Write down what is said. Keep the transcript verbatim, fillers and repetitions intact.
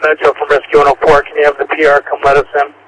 Metro from Rescue one oh four. Can you have the P R come let us in?